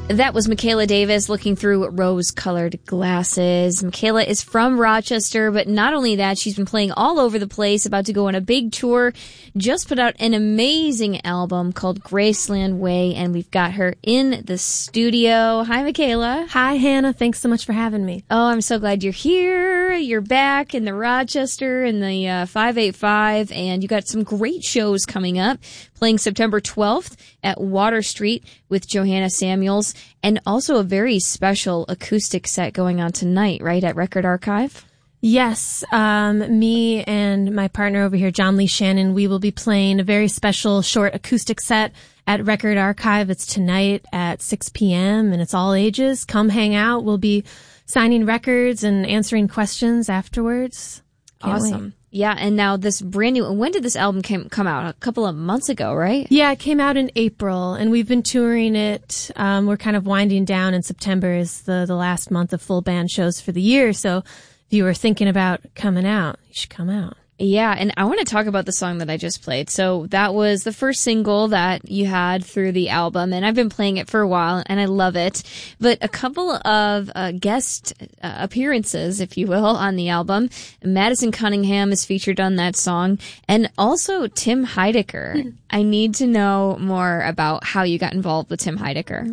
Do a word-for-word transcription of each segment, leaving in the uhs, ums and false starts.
That was Michaela Davis looking through rose-colored glasses. Michaela is from Rochester, but not only that, she's been playing all over the place, about to go on a big tour, just put out an amazing album called Graceland Way, and we've got her in the studio. Hi, Michaela. Hi, Hannah. Thanks so much for having me. Oh, I'm so glad you're here. You're back in the Rochester in the uh, five eighty-five, and you got some great shows coming up, playing September twelfth at Water Street with Johanna Samuels, and also a very special acoustic set going on tonight, right, at Record Archive? Yes. Um, me and my partner over here, John Lee Shannon, we will be playing a very special short acoustic set at Record Archive. It's tonight at six p.m. and it's all ages. Come hang out. We'll be signing records and answering questions afterwards. Can't Awesome. wait. Yeah, and now this brand new, when did this album came, come out? A couple of months ago, right? Yeah, it came out in April, and we've been touring it. Um, we're kind of winding down, and September is the, the last month of full band shows for the year. So if you were thinking about coming out, you should come out. Yeah, and I want to talk about the song that I just played. So that was the first single that you had through the album, and I've been playing it for a while, and I love it. But a couple of uh, guest uh, appearances, if you will, on the album. Madison Cunningham is featured on that song, and also Tim Heidecker. Mm-hmm. I need to know more about how you got involved with Tim Heidecker.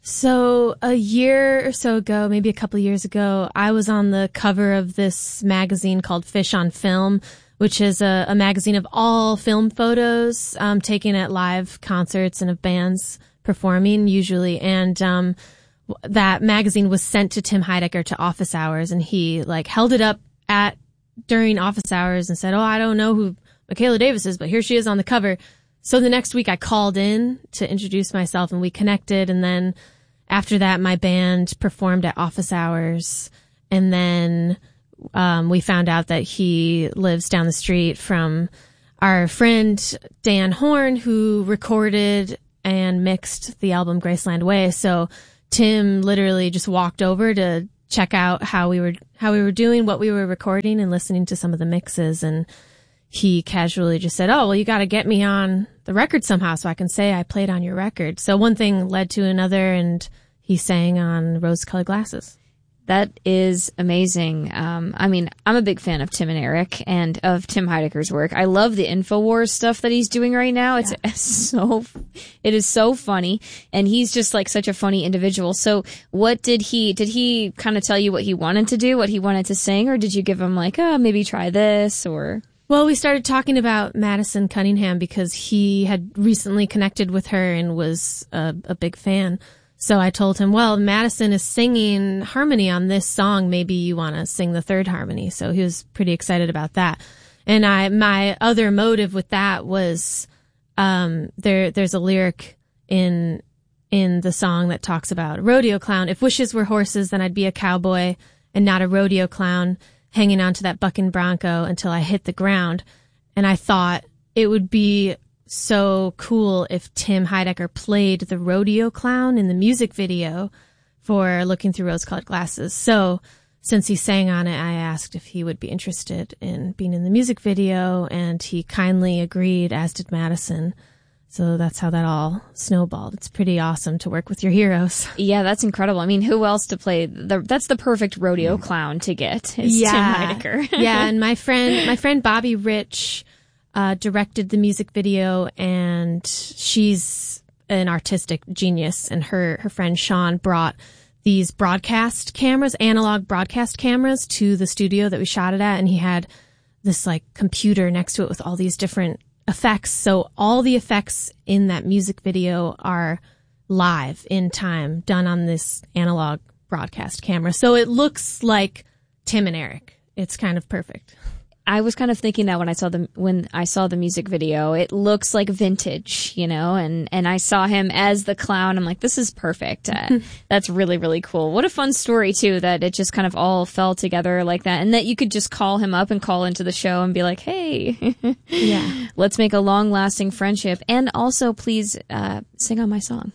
So a year or so ago, maybe a couple of years ago, I was on the cover of this magazine called Fish on Film, which is a, a magazine of all film photos um, taken at live concerts and of bands performing usually. And um, that magazine was sent to Tim Heidecker to office hours, and he like held it up at during office hours and said, "Oh, I don't know who Michaela Davis is, but here she is on the cover." So the next week I called in to introduce myself, and we connected. And then after that, my band performed at office hours, and then Um, we found out that he lives down the street from our friend Dan Horn, who recorded and mixed the album Graceland Way. So Tim literally just walked over to check out how we were, how we were doing, what we were recording, and listening to some of the mixes. And he casually just said, "Oh, well, you got to get me on the record somehow so I can say I played on your record." So one thing led to another, and he sang on Rose-Colored Glasses. That is amazing. Um, I mean, I'm a big fan of Tim and Eric and of Tim Heidecker's work. I love the InfoWars stuff that he's doing right now. It's yeah. so, it is so funny. And he's just like such a funny individual. So what did he, did he kind of tell you what he wanted to do, what he wanted to sing? Or did you give him like, oh, maybe try this or? Well, we started talking about Madison Cunningham because he had recently connected with her and was a, a big fan. So I told him, well, Madison is singing harmony on this song. Maybe you want to sing the third harmony. So he was pretty excited about that. And I, my other motive with that was, um, there, there's a lyric in, in the song that talks about rodeo clown. If wishes were horses, then I'd be a cowboy and not a rodeo clown hanging on to that bucking bronco until I hit the ground. And I thought it would be so cool if Tim Heidecker played the rodeo clown in the music video for Looking Through Rose-Colored Glasses. So since he sang on it, I asked if he would be interested in being in the music video, and he kindly agreed, as did Madison. So that's how that all snowballed. It's pretty awesome to work with your heroes. Yeah, that's incredible. I mean, who else to play? The, that's the perfect rodeo clown to get, is yeah. Tim Heidecker. Yeah, and my friend, my friend Bobby Rich Uh, directed the music video, and she's an artistic genius, and her, her friend Sean brought these broadcast cameras, analog broadcast cameras, to the studio that we shot it at, and he had this like computer next to it with all these different effects. So all the effects in that music video are live in time, done on this analog broadcast camera. So it looks like Tim and Eric. It's kind of perfect. I was kind of thinking that when I saw the when I saw the music video, it looks like vintage, you know, and and I saw him as the clown. I'm like, this is perfect. Uh, that's really, really cool. What a fun story too, that it just kind of all fell together like that, and that you could just call him up and call into the show and be like, hey, yeah, let's make a long lasting friendship, and also please uh, sing on my song.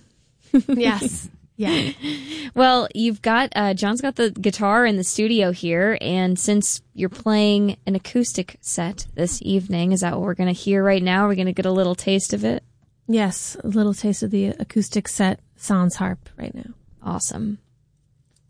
Yes. Yeah. Well, you've got, uh, John's got the guitar in the studio here, and since you're playing an acoustic set this evening, is that what we're going to hear right now? We're going to get a little taste of it? Yes, a little taste of the acoustic set sans harp right now. Awesome.